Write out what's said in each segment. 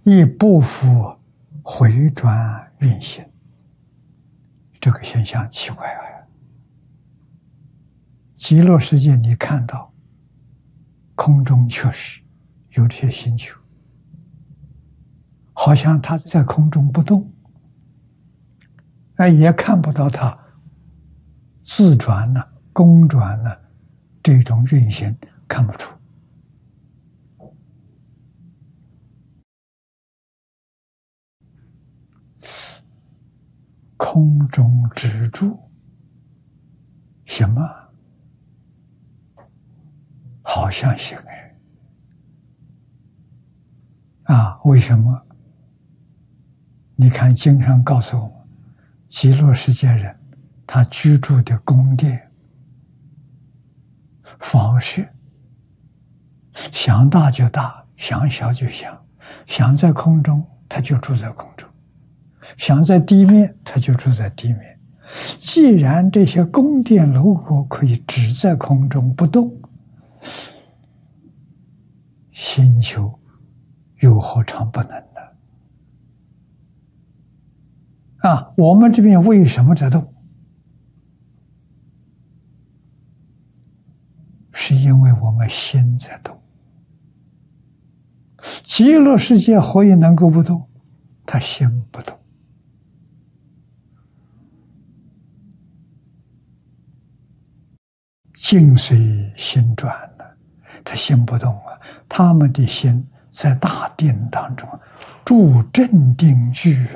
亦不复回转运行。这个现象奇怪啊！极乐世界你看到空中确实有这些星球，好像它在空中不动，也看不到它自转呢、公转呢这种运行，看不出。空中止住，行吗？好像行为什么？你看经上告诉我们，极乐世界人他居住的宫殿、房舍，想大就大，想小就小，想在空中他就住在空中，想在地面他就住在地面。既然这些宫殿楼阁可以只在空中不动，星球又何尝不能呢？我们这边为什么在动？是因为我们心在动。极乐世界何以能够不动？他心不动。境随心转了，他心不动啊。他们的心在大定当中住正定居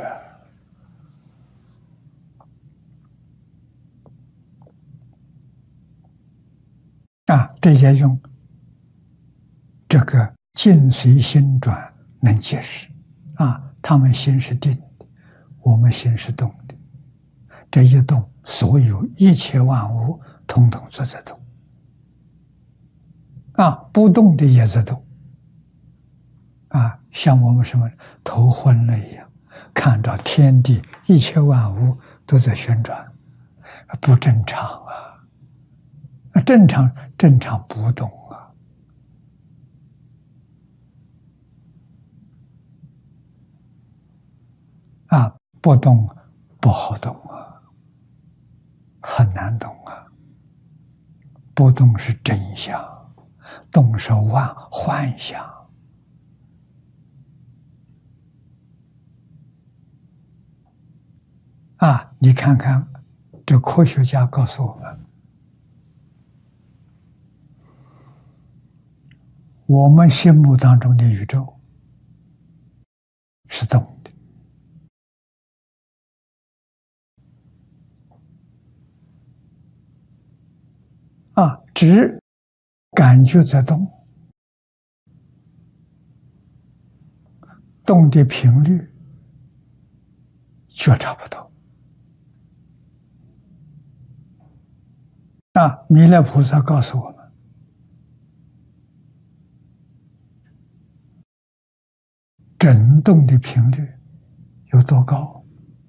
这也用这个境随心转能解释他们心是定的，我们心是动的。这一动，所有一切万物统统都在动不动的也在动像我们什么头昏了一样，看着天地一切万物都在旋转，不正常正常不动不动不好动很难动不动是真相，动是幻想你看看这科学家告诉我们，我们心目当中的宇宙是动的只感觉在动，动的频率觉察不到弥勒菩萨告诉我们，振动的频率有多高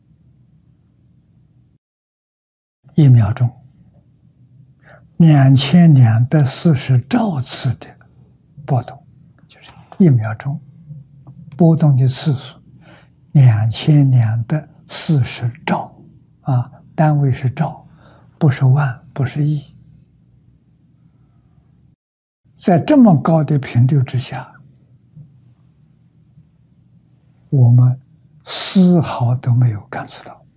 ？1秒钟2240兆次的波动，就是1秒钟波动的次数2240兆单位是兆，不是万，不是亿。在这么高的频率之下，我们丝毫都没有感触到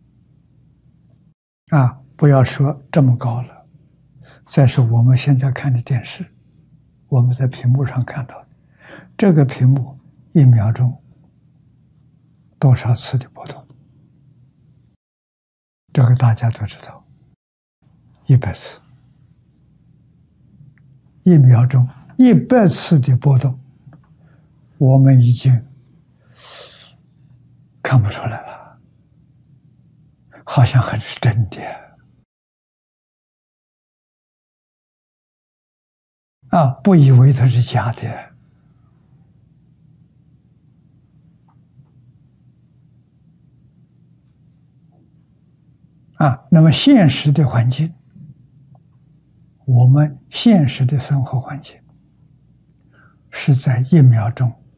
不要说这么高了，再说我们现在看的电视，我们在屏幕上看到的这个屏幕1秒钟多少次的波动，这个大家都知道，100次，1秒钟100次的波动，我们已经看不出来了，好像很是真的不以为它是假的那么现实的环境，我们现实的生活环境是在1秒钟